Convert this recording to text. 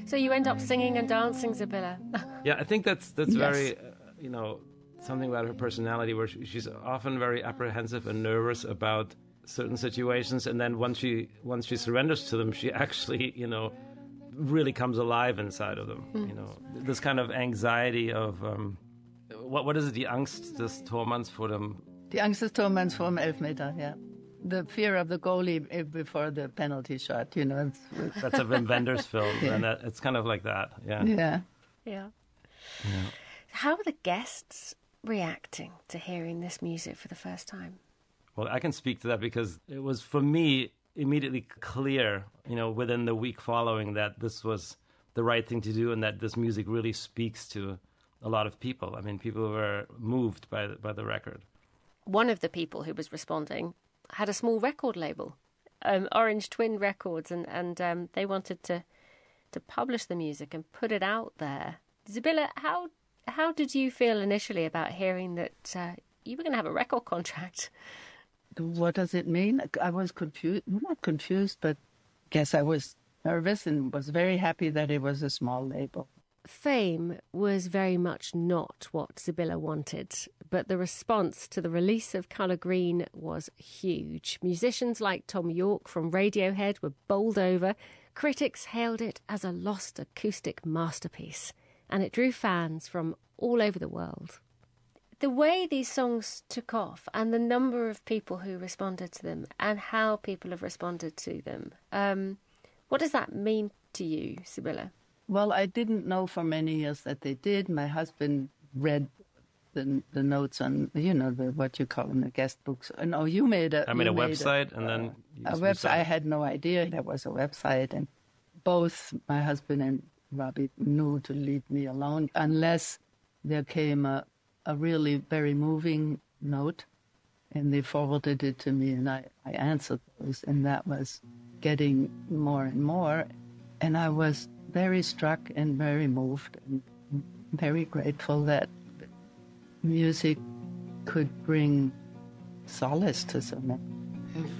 So you end up singing and dancing, Sibylle. Yeah, I think that's Yes. very, something about her personality, where she's often very apprehensive and nervous about certain situations, and then once she surrenders to them, she actually, really comes alive inside of them. This kind of anxiety of what is it? Die Angst des Tormanns vor dem. Die Angst des Tormanns vor dem Elfmeter, yeah. The fear of the goalie before the penalty shot, That's a Wim Wenders film, Yeah. and it's kind of like that. Yeah. Yeah. Yeah. How are the guests reacting to hearing this music for the first time? Well, I can speak to that because it was, for me, immediately clear, within the week following, that this was the right thing to do and that this music really speaks to a lot of people. I mean, people were moved by the record. One of the people who was responding had a small record label, Orange Twin Records, and they wanted to publish the music and put it out there. Sibylle, how did you feel initially about hearing that you were going to have a record contract? What does it mean? I was confused, not confused, but guess I was nervous and was very happy that it was a small label. Fame was very much not what Sibylle wanted, but the response to the release of Colour Green was huge. Musicians like Tom York from Radiohead were bowled over. Critics hailed it as a lost acoustic masterpiece, and it drew fans from all over the world. The way these songs took off and the number of people who responded to them and how people have responded to them, what does that mean to you, Sibylle? Well, I didn't know for many years that they did. My husband read the notes on, what you call them, the guest books. No, you made a... I made a website, and then... A website. I had no idea there was a website, and both my husband and Robbie knew to leave me alone unless there came a really very moving note, and they forwarded it to me, and I answered those, and that was getting more and more, and I was very struck and very moved and very grateful that music could bring solace to so many.